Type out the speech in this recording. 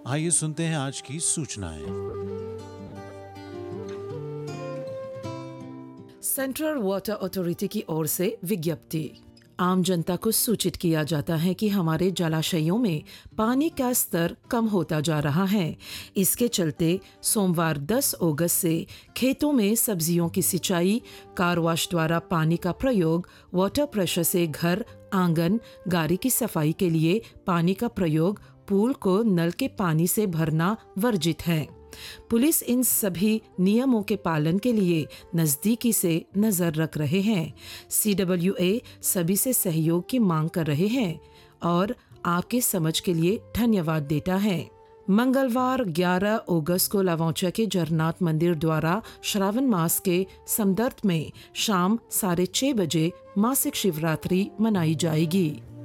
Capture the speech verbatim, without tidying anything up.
आइए सुनते हैं आज की सूचनाएं। सेंट्रल वाटर अथॉरिटी की ओर से विज्ञप्ति। आम जनता को सूचित किया जाता है कि हमारे जलाशयों में पानी का स्तर कम होता जा रहा है। इसके चलते सोमवार दस अगस्त से खेतों में सब्जियों की सिंचाई, कार वॉश द्वारा पानी का प्रयोग, वाटर प्रेशर से घर, आंगन, गाड़ी की सफाई के लिए पानी का प्रयोग, पूल को नल के पानी से भरना वर्जित है। पुलिस इन सभी नियमों के पालन के लिए नजदीकी से नजर रख रहे हैं। सी डब्ल्यू ए सभी से सहयोग की मांग कर रहे हैं और आपके समझ के लिए धन्यवाद देता है। मंगलवार ग्यारह अगस्त को लावौचा के जगन्नाथ मंदिर द्वारा श्रावण मास के संदर्भ में शाम साढ़े छह बजे मासिक शिवरात्रि मनाई जाएगी।